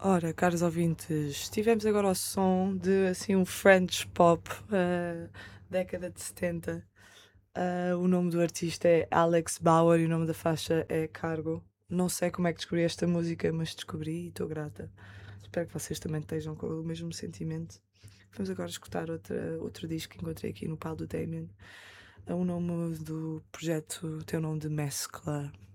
Ora, caros ouvintes, tivemos agora o som de assim um French pop, década de 70. O nome do artista é Alex Bauer e o nome da faixa é Cargo. Não sei como é que descobri esta música, mas descobri e estou grata. Espero que vocês também estejam com o mesmo sentimento. Vamos agora escutar outro disco que encontrei aqui no pau do Damien. O nome do projeto tem o nome de Mescla.